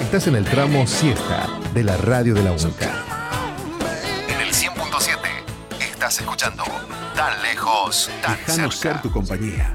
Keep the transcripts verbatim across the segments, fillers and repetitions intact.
Estás en el tramo siesta de la radio de la UNCA. En el cien punto siete estás escuchando Tan Lejos, Tan Dejanos Cerca. ser tu compañía.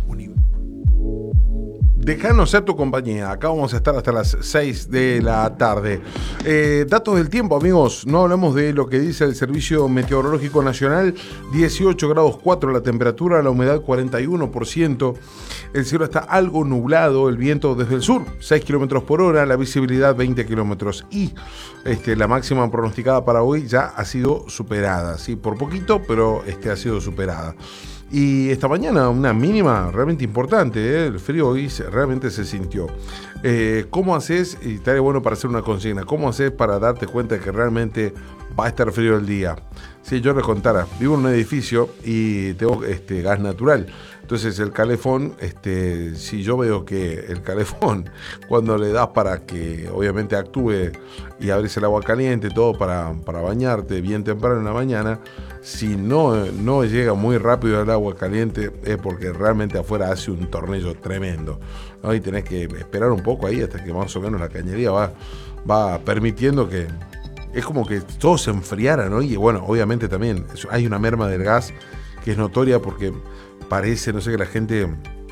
Dejanos ser tu compañía. Acá vamos a estar hasta las seis de la tarde. Eh, datos del tiempo, amigos. No hablamos de lo que dice el Servicio Meteorológico Nacional. dieciocho grados cuatro la temperatura, la humedad cuarenta y uno por ciento. El cielo está algo nublado, el viento desde el sur, seis kilómetros por hora, la visibilidad veinte kilómetros. Y este, la máxima pronosticada para hoy ya ha sido superada. Sí, por poquito, pero este, ha sido superada. Y esta mañana una mínima realmente importante, ¿eh? El frío hoy se, realmente se sintió. Eh, ¿Cómo haces? Y estaría bueno para hacer una consigna. ¿Cómo haces para darte cuenta de que realmente va a estar frío el día? Si yo les contara, vivo en un edificio y tengo este, gas natural. Entonces el calefón, este, si yo veo que el calefón, cuando le das para que obviamente actúe y abres el agua caliente, todo para, para bañarte bien temprano en la mañana, si no, no llega muy rápido el agua caliente es porque realmente afuera hace un tornillo tremendo, ¿no? Y tenés que esperar un poco ahí hasta que más o menos la cañería va, va permitiendo que... Es como que todo se enfriara, ¿no? Y bueno, obviamente también hay una merma del gas que es notoria porque parece, no sé, que la gente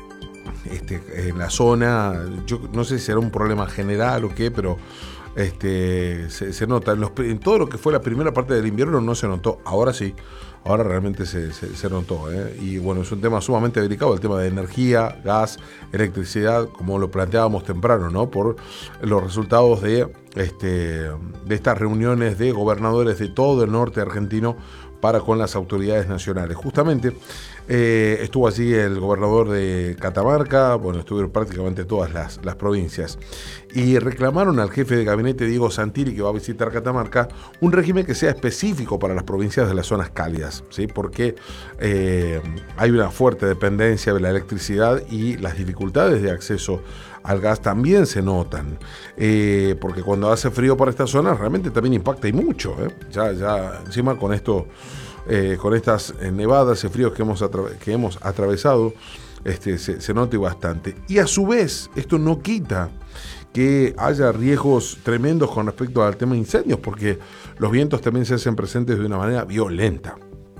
este, en la zona, yo no sé si será un problema general o qué, pero este, se, se nota. En, los, en todo lo que fue la primera parte del invierno no se notó, ahora sí, ahora realmente se, se, se notó, ¿eh? Y bueno, es un tema sumamente delicado, el tema de energía, gas, electricidad, como lo planteábamos temprano, ¿no? Por los resultados de, este, de estas reuniones de gobernadores de todo el norte argentino para con las autoridades nacionales. Justamente eh, estuvo allí el gobernador de Catamarca, bueno, estuvieron prácticamente todas las, las provincias, y reclamaron al jefe de gabinete, Diego Santilli, que va a visitar Catamarca, un régimen que sea específico para las provincias de las zonas cálidas, ¿sí? Porque eh, hay una fuerte dependencia de la electricidad y las dificultades de acceso al gas también se notan, eh, porque cuando hace frío para estas zonas realmente también impacta y mucho, ¿eh? ya, ya encima con esto, eh, con estas nevadas y fríos que hemos, atra- que hemos atravesado, este, se, se nota bastante. Y a su vez, esto no quita que haya riesgos tremendos con respecto al tema de incendios, porque los vientos también se hacen presentes de una manera violenta.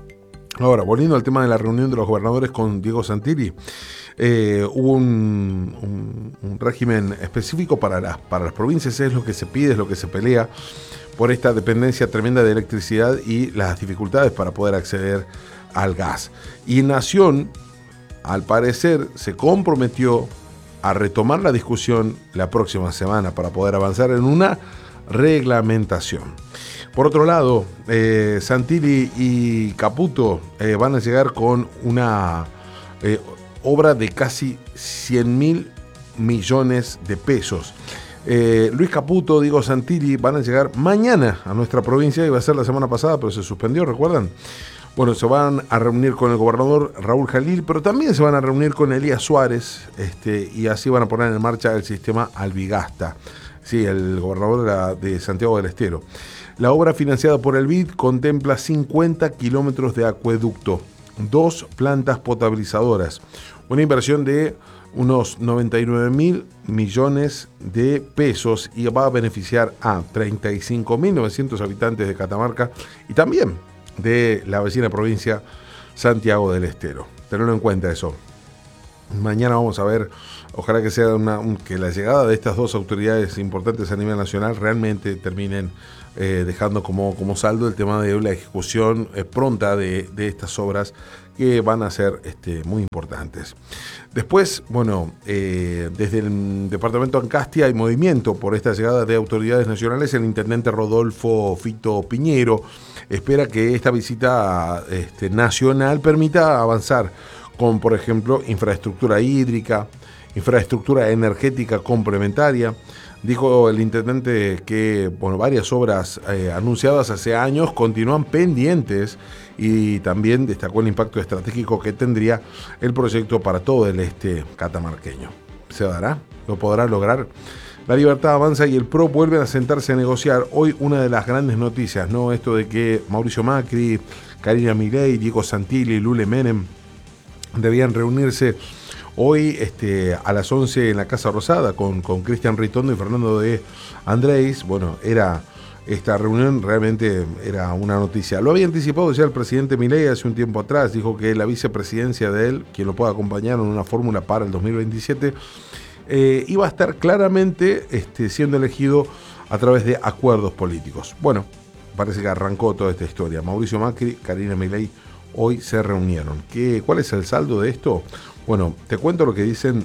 Ahora, volviendo al tema de la reunión de los gobernadores con Diego Santilli, eh, hubo un, un, un régimen específico para las, para las provincias, es lo que se pide, es lo que se pelea por esta dependencia tremenda de electricidad y las dificultades para poder acceder al gas. Y Nación, al parecer, se comprometió a retomar la discusión la próxima semana para poder avanzar en una reglamentación. Por otro lado, eh, Santilli y Caputo eh, van a llegar con una eh, obra de casi cien mil millones de pesos. Eh, Luis Caputo, Diego Santilli van a llegar mañana a nuestra provincia, iba a ser la semana pasada, pero se suspendió, ¿recuerdan? Bueno, se van a reunir con el gobernador Raúl Jalil, pero también se van a reunir con Elías Suárez, este, y así van a poner en marcha el sistema Albigasta, sí, el gobernador de, la, de Santiago del Estero. La obra financiada por el B I D contempla cincuenta kilómetros de acueducto, dos plantas potabilizadoras, una inversión de unos noventa y nueve mil millones de pesos y va a beneficiar a treinta y cinco mil novecientos habitantes de Catamarca y también de la vecina provincia Santiago del Estero. Tenedlo en cuenta eso. Mañana vamos a ver, ojalá que sea una, un, que la llegada de estas dos autoridades importantes a nivel nacional realmente terminen eh, dejando como, como saldo el tema de la ejecución eh, pronta de, de estas obras que van a ser este, muy importantes. Después, bueno, eh, desde el departamento de Ancasti hay movimiento por esta llegada de autoridades nacionales. El intendente Rodolfo Fito Piñero espera que esta visita este, nacional permita avanzar con, por ejemplo, infraestructura hídrica, infraestructura energética complementaria. Dijo el intendente que bueno, varias obras eh, anunciadas hace años continúan pendientes y también destacó el impacto estratégico que tendría el proyecto para todo el este catamarqueño. ¿Se dará? ¿Lo podrá lograr? La Libertad Avanza y el P R O vuelven a sentarse a negociar. Hoy una de las grandes noticias, ¿no? Esto de que Mauricio Macri, Karina Milei, Diego Santilli, Lule Menem debían reunirse Hoy este, a las once en la Casa Rosada con, con Cristian Ritondo y Fernando de Andrés. Bueno, era esta reunión realmente era una noticia. Lo había anticipado ya el presidente Milei hace un tiempo atrás. Dijo que la vicepresidencia de él, quien lo pueda acompañar en una fórmula para el dos mil veintisiete, eh, iba a estar claramente este, siendo elegido a través de acuerdos políticos. Bueno, parece que arrancó toda esta historia. Mauricio Macri, Karina Milei hoy se reunieron. ¿Qué, ¿Cuál es el saldo de esto? Bueno, te cuento lo que dicen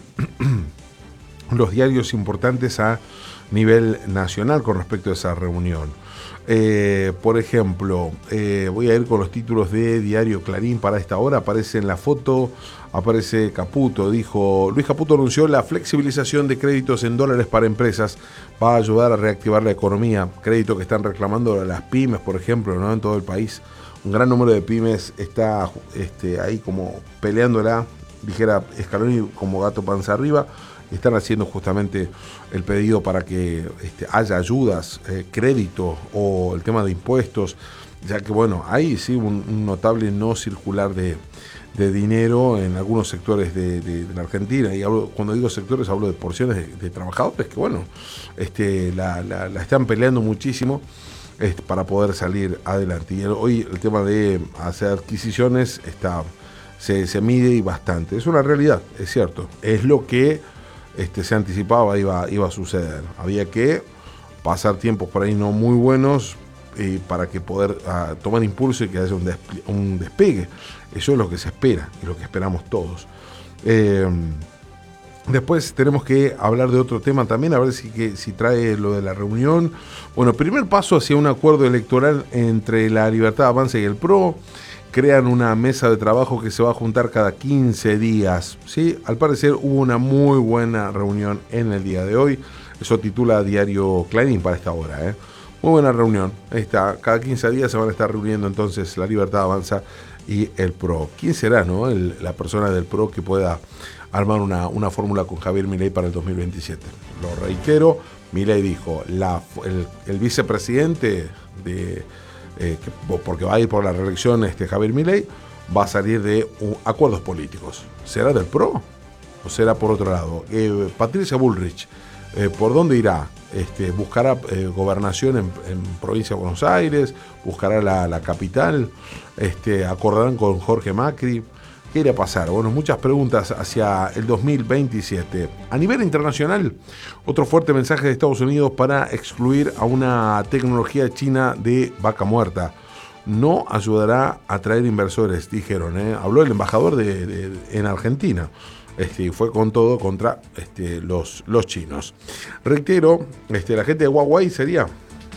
los diarios importantes a nivel nacional con respecto a esa reunión. Eh, por ejemplo, eh, voy a ir con los títulos de Diario Clarín para esta hora. Aparece en la foto, aparece Caputo. Dijo, Luis Caputo anunció la flexibilización de créditos en dólares para empresas. Va a ayudar a reactivar la economía. Crédito que están reclamando las pymes, por ejemplo, ¿no? En todo el país. Un gran número de pymes está este, ahí como peleándola, dijera Scaloni, como gato panza arriba. Están haciendo justamente el pedido para que este, haya ayudas, eh, crédito o el tema de impuestos, ya que bueno, hay sí un, un notable no circular de, de dinero en algunos sectores de, de, de la Argentina. Y hablo, cuando digo sectores hablo de porciones de, de trabajadores que bueno, este, la, la, la están peleando muchísimo este, para poder salir adelante. Y el, hoy el tema de hacer adquisiciones está, se, se mide y bastante. Es una realidad, es cierto. Es lo que Este, se anticipaba iba, iba a suceder. Había que pasar tiempos por ahí no muy buenos eh, para que poder uh, tomar impulso y que haya un, desple- un despegue. Eso es lo que se espera y lo que esperamos todos. Eh, después tenemos que hablar de otro tema también, a ver si, que, si trae lo de la reunión. Bueno, primer paso hacia un acuerdo electoral entre la Libertad Avanza y el P R O. Crean una mesa de trabajo que se va a juntar cada quince días. ¿Sí? Al parecer hubo una muy buena reunión en el día de hoy. Eso titula Diario Clarín para esta hora. ¿eh? Muy buena reunión. Ahí está. Cada quince días se van a estar reuniendo entonces la Libertad Avanza y el P R O. ¿Quién será, no? El, la persona del P R O que pueda armar una, una fórmula con Javier Milei para el dos mil veintisiete? Lo reitero, Milei dijo, la, el, el vicepresidente de... Eh, que, porque va a ir por la reelección este, Javier Milei, va a salir de uh, acuerdos políticos. ¿Será del P R O o será por otro lado? Eh, Patricia Bullrich, eh, ¿por dónde irá? Este, ¿Buscará eh, gobernación en, en provincia de Buenos Aires? ¿Buscará la, la capital? Este, ¿Acordarán con Jorge Macri? ¿Qué irá a pasar? Bueno, muchas preguntas hacia el dos mil veintisiete. A nivel internacional, otro fuerte mensaje de Estados Unidos para excluir a una tecnología china de vaca muerta. No ayudará a atraer inversores, dijeron. ¿eh? Habló el embajador de, de, de, en Argentina. Este, fue con todo contra este, los, los chinos. Reitero, este, la gente de Huawei sería...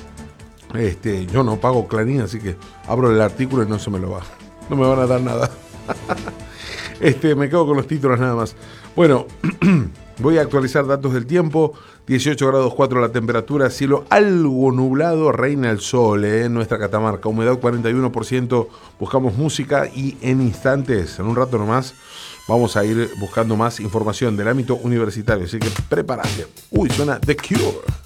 Este, yo no pago Clarín, así que abro el artículo y no se me lo va. No me van a dar nada. Este, me quedo con los títulos nada más. Bueno, voy a actualizar datos del tiempo. dieciocho grados cuatro la temperatura, cielo algo nublado, reina el sol ¿eh? en nuestra Catamarca. Humedad cuarenta y uno por ciento. Buscamos música y en instantes, en un rato nomás, vamos a ir buscando más información del ámbito universitario. Así que prepárate. Uy, suena The Cure.